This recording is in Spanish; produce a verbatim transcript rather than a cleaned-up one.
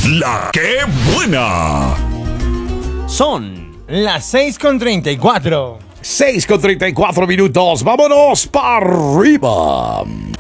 La que buena. Son las seis con treinta y cuatro. seis con treinta y cuatro minutos. Vámonos para arriba.